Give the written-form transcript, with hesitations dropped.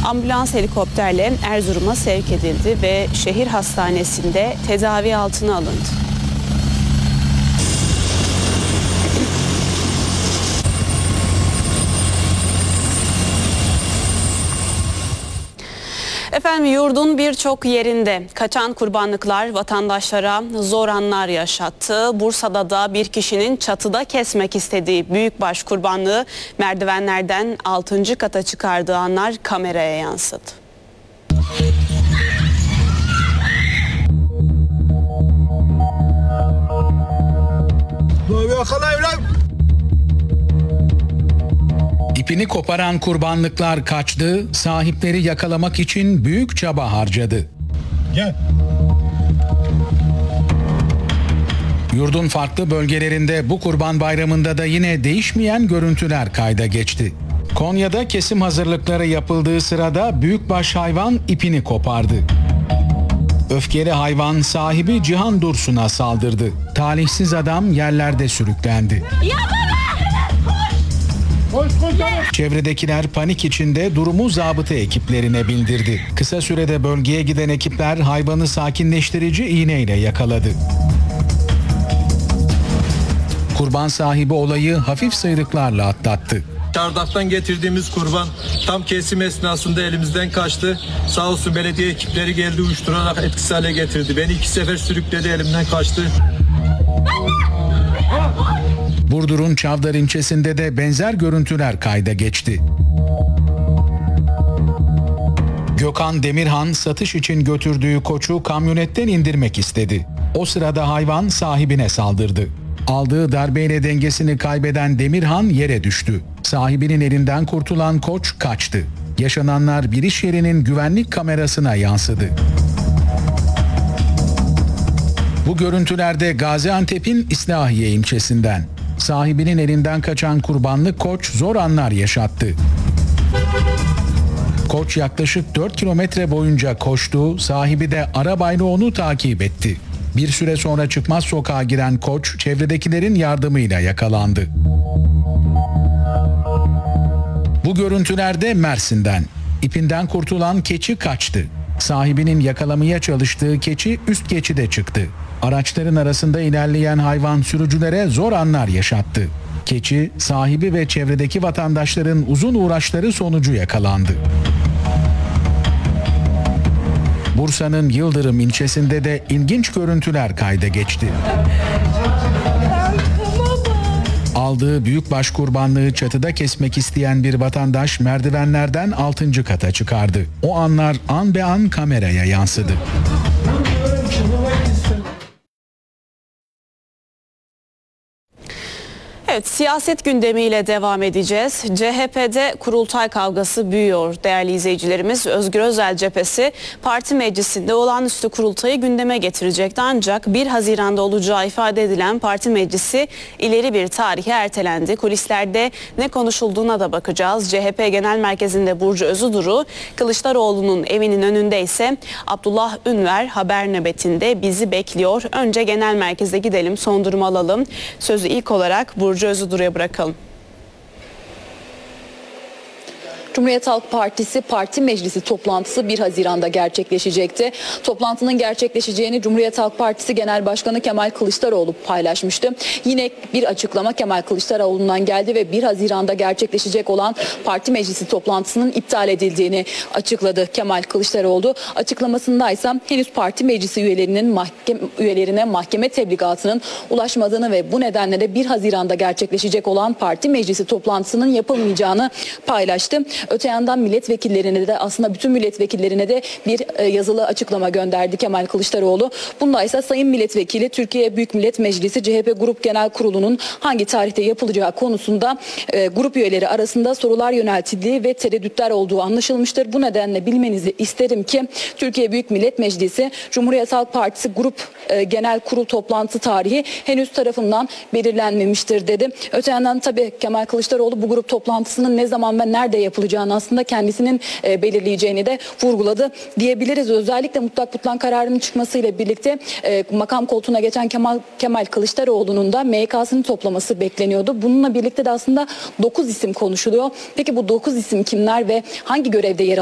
Ambulans helikopterle Erzurum'a sevk edildi ve şehir hastanesinde tedavi altına alındı. Efendim, yurdun birçok yerinde kaçan kurbanlıklar vatandaşlara zor anlar yaşattı. Bursa'da da bir kişinin çatıda kesmek istediği büyükbaş kurbanlığı merdivenlerden 6. kata çıkardığı anlar kameraya yansıdı. İpini koparan kurbanlıklar kaçtı, sahipleri yakalamak için büyük çaba harcadı. Gel. Yurdun farklı bölgelerinde bu Kurban Bayramı'nda da yine değişmeyen görüntüler kayda geçti. Konya'da kesim hazırlıkları yapıldığı sırada büyükbaş hayvan ipini kopardı. Öfkeli hayvan sahibi Cihan Dursun'a saldırdı. Talihsiz adam yerlerde sürüklendi. Çevredekiler panik içinde durumu zabıta ekiplerine bildirdi. Kısa sürede bölgeye giden ekipler hayvanı sakinleştirici iğneyle yakaladı. Kurban sahibi olayı hafif sıyrıklarla atlattı. Çardak'tan getirdiğimiz kurban tam kesim esnasında elimizden kaçtı. Sağ olsun belediye ekipleri geldi, uyuşturarak etkisiz hale getirdi. Beni 2 sefer sürükledi, elimden kaçtı. Burdur'un Çavdar ilçesinde de benzer görüntüler kayda geçti. Gökhan Demirhan satış için götürdüğü koçu kamyonetten indirmek istedi. O sırada hayvan sahibine saldırdı. Aldığı darbeyle dengesini kaybeden Demirhan yere düştü. Sahibinin elinden kurtulan koç kaçtı. Yaşananlar bir iş yerinin güvenlik kamerasına yansıdı. Bu görüntülerde Gaziantep'in İslahiye ilçesinden. Sahibinin elinden kaçan kurbanlık koç zor anlar yaşattı. Koç yaklaşık 4 kilometre boyunca koştu, sahibi de arabayla onu takip etti. Bir süre sonra çıkmaz sokağa giren koç çevredekilerin yardımıyla yakalandı. Bu görüntülerde Mersin'den. İpinden kurtulan keçi kaçtı. Sahibinin yakalamaya çalıştığı keçi üst geçide çıktı. Araçların arasında ilerleyen hayvan sürücülere zor anlar yaşattı. Keçi, sahibi ve çevredeki vatandaşların uzun uğraşları sonucu yakalandı. Bursa'nın Yıldırım ilçesinde de ilginç görüntüler kayda geçti. Aldığı büyükbaş kurbanlığı çatıda kesmek isteyen bir vatandaş merdivenlerden 6. kata çıkardı. O anlar an be an kameraya yansıdı. Evet, siyaset gündemiyle devam edeceğiz. CHP'de kurultay kavgası büyüyor değerli izleyicilerimiz. Özgür Özel cephesi parti meclisinde olağanüstü kurultayı gündeme getirecekti. Ancak 1 Haziran'da olacağı ifade edilen parti meclisi ileri bir tarihe ertelendi. Kulislerde ne konuşulduğuna da bakacağız. CHP Genel Merkezi'nde Burcu Özüduru, Kılıçdaroğlu'nun evinin önünde ise Abdullah Ünver haber nöbetinde bizi bekliyor. Önce genel merkeze gidelim, son durumu alalım. Sözü ilk olarak Burcu Özüduru'ya bırakalım. Cumhuriyet Halk Partisi Parti Meclisi toplantısı 1 Haziran'da gerçekleşecekti. Toplantının gerçekleşeceğini Cumhuriyet Halk Partisi Genel Başkanı Kemal Kılıçdaroğlu paylaşmıştı. Yine bir açıklama Kemal Kılıçdaroğlu'ndan geldi ve 1 Haziran'da gerçekleşecek olan Parti Meclisi toplantısının iptal edildiğini açıkladı Kemal Kılıçdaroğlu. Açıklamasında ise henüz Parti Meclisi üyelerine mahkeme tebligatının ulaşmadığını ve bu nedenle de 1 Haziran'da gerçekleşecek olan Parti Meclisi toplantısının yapılmayacağını paylaştı. Öte yandan milletvekillerine de aslında bütün milletvekillerine de bir yazılı açıklama gönderdi Kemal Kılıçdaroğlu. Bunda ise Sayın Milletvekili Türkiye Büyük Millet Meclisi CHP Grup Genel Kurulu'nun hangi tarihte yapılacağı konusunda grup üyeleri arasında sorular yöneltildiği ve tereddütler olduğu anlaşılmıştır. Bu nedenle bilmenizi isterim ki Türkiye Büyük Millet Meclisi Cumhuriyet Halk Partisi Grup Genel Kurul toplantı tarihi henüz tarafından belirlenmemiştir dedi. Öte yandan tabii Kemal Kılıçdaroğlu bu grup toplantısının ne zaman ve nerede yapılacağını aslında kendisinin belirleyeceğini de vurguladı diyebiliriz. Özellikle mutlak butlan kararının çıkmasıyla birlikte makam koltuğuna geçen Kemal Kılıçdaroğlu'nun da MYK'sını toplaması bekleniyordu. Bununla birlikte de aslında 9 isim konuşuluyor. Peki bu 9 isim kimler ve hangi görevde yer